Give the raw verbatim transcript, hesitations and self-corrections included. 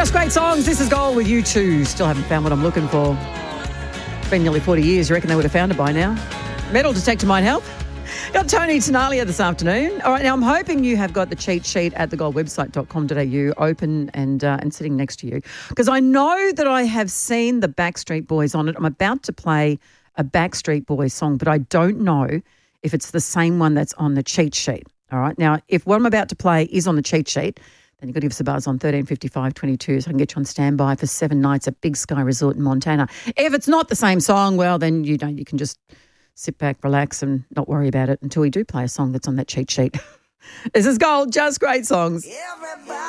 Just great songs. This is Gold with U two. Still haven't found what I'm looking for. It's been nearly forty years. You reckon they would have found it by now? Metal detector might help. Got Tony Tenalia this afternoon. All right, now I'm hoping you have got the cheat sheet at the gold website dot com dot a u open and uh, and sitting next to you, because I know that I have seen the Backstreet Boys on it. I'm about to play a Backstreet Boys song, but I don't know if it's the same one that's on the cheat sheet. All right, now if what I'm about to play is on the cheat sheet, then you've got to give us a buzz on thirteen fifty-five twenty-two so I can get you on standby for seven nights at Big Sky Resort in Montana. If it's not the same song, well, then you know you can just sit back, relax, and not worry about it until we do play a song that's on that cheat sheet. This is Gold, just great songs. Everybody.